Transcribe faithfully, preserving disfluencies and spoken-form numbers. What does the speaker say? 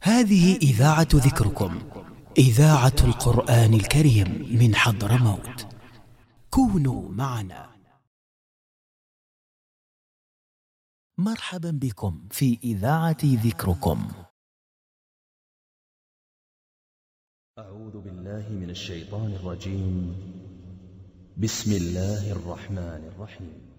هذه إذاعة ذكركم، إذاعة القرآن الكريم من حضرموت. كونوا معنا. مرحبا بكم في إذاعة ذكركم. أعوذ بالله من الشيطان الرجيم. بسم الله الرحمن الرحيم.